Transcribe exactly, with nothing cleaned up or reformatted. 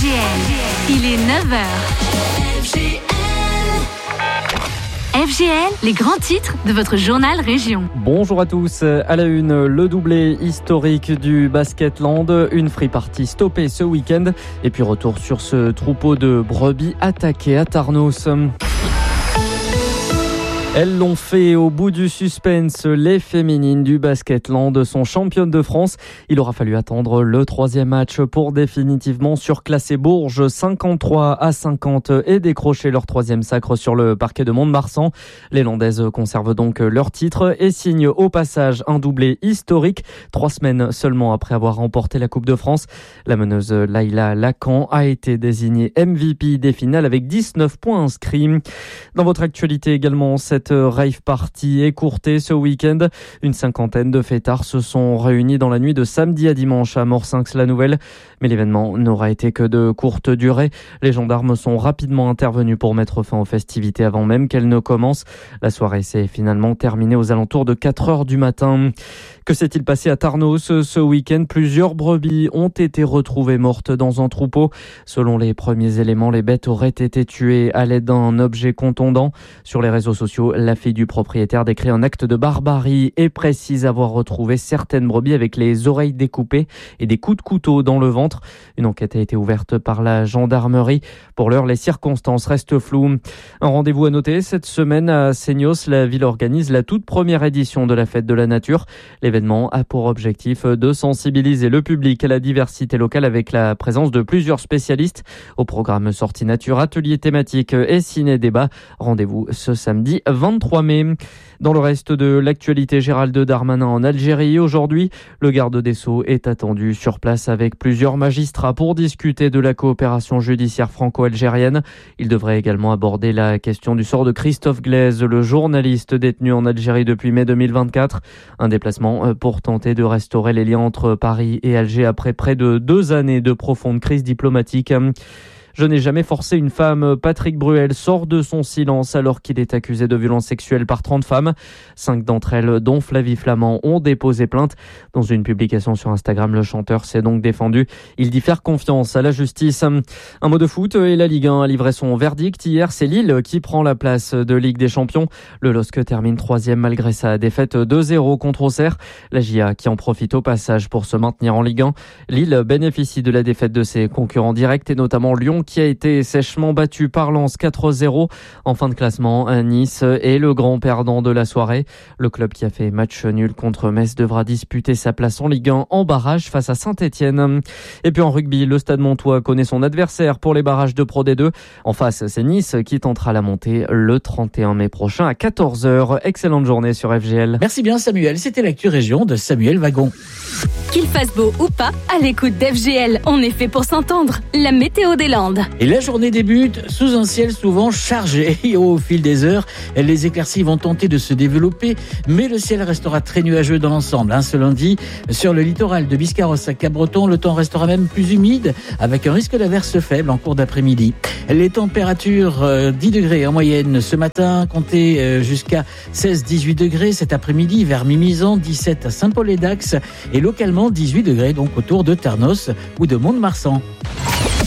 L. Il est neuf heures. F G L. F G L, les grands titres de votre journal Région. Bonjour à tous. À la une, le doublé historique du Basketland. Une free party stoppée ce week-end. Et puis retour sur ce troupeau de brebis attaqué à Tarnos. Elles l'ont fait au bout du suspense. Les féminines du Basketland sont championnes de France. Il aura fallu attendre le troisième match pour définitivement surclasser Bourges cinquante-trois à cinquante et décrocher leur troisième sacre sur le parquet de Mont-de-Marsan. Les Landaises conservent donc leur titre et signent au passage un doublé historique. Trois semaines seulement après avoir remporté la Coupe de France. La meneuse Laïla Lacan a été désignée M V P des finales avec dix-neuf points inscrits. Dans votre actualité également, cette Cette rave party écourtée ce week-end. Une cinquantaine de fêtards se sont réunis dans la nuit de samedi à dimanche à Morsinx-la-Nouvelle. Mais l'événement n'aura été que de courte durée. Les gendarmes sont rapidement intervenus pour mettre fin aux festivités avant même qu'elles ne commencent. La soirée s'est finalement terminée aux alentours de quatre heures du matin. Que s'est-il passé à Tarnos ce week-end? Plusieurs brebis ont été retrouvées mortes dans un troupeau. Selon les premiers éléments, les bêtes auraient été tuées à l'aide d'un objet contondant. Sur les réseaux sociaux, la fille du propriétaire décrit un acte de barbarie et précise avoir retrouvé certaines brebis avec les oreilles découpées et des coups de couteau dans le ventre. Une enquête a été ouverte par la gendarmerie. Pour l'heure, les circonstances restent floues. Un rendez-vous à noter cette semaine à Seignos. La ville organise la toute première édition de la fête de la nature. L'événement a pour objectif de sensibiliser le public à la diversité locale avec la présence de plusieurs spécialistes. Au programme sortie nature, ateliers thématiques et ciné-débat. Rendez-vous ce samedi vingt-trois mai. Dans le reste de l'actualité, Gérald Darmanin en Algérie. Aujourd'hui, le garde des Sceaux est attendu sur place avec plusieurs magistrats pour discuter de la coopération judiciaire franco-algérienne. Il devrait également aborder la question du sort de Christophe Glaise, le journaliste détenu en Algérie depuis mai deux mille vingt-quatre. Un déplacement pour tenter de restaurer les liens entre Paris et Alger après près de deux années de profonde crise diplomatique. Je n'ai jamais forcé une femme. Patrick Bruel sort de son silence alors qu'il est accusé de violences sexuelles par trente femmes. Cinq d'entre elles, dont Flavie Flamand, ont déposé plainte. Dans une publication sur Instagram, le chanteur s'est donc défendu. Il dit faire confiance à la justice. Un mot de foot et la Ligue un a livré son verdict. Hier, c'est Lille qui prend la place de Ligue des Champions. Le L O S C termine troisième malgré sa défaite deux zéro contre Auxerre. La J A qui en profite au passage pour se maintenir en Ligue un. Lille bénéficie de la défaite de ses concurrents directs et notamment Lyon qui a été sèchement battu par Lens quatre zéro. En fin de classement, Nice est le grand perdant de la soirée. Le club qui a fait match nul contre Metz devra disputer sa place en Ligue un en barrage face à Saint-Etienne. Et puis en rugby, le Stade Montois connaît son adversaire pour les barrages de Pro D deux. En face, c'est Nice qui tentera la montée le trente et un mai prochain à quatorze heures. Excellente journée sur F G L. Merci bien Samuel, c'était l'actu région de Samuel Wagon. Qu'il fasse beau ou pas, à l'écoute d'F G L, on est fait pour s'entendre. La météo des Landes. Et la journée débute sous un ciel souvent chargé. Et au fil des heures, les éclaircies vont tenter de se développer, mais le ciel restera très nuageux dans l'ensemble. Hein, ce lundi, sur le littoral de Biscarrosse à Cap-Breton, le temps restera même plus humide, avec un risque d'averse faible en cours d'après-midi. Les températures, euh, dix degrés en moyenne ce matin, comptez euh, jusqu'à seize à dix-huit degrés cet après-midi vers Mimizan, dix-sept à Saint-Paul-et-Dax et localement dix-huit degrés donc autour de Tarnos ou de Mont-de-Marsan.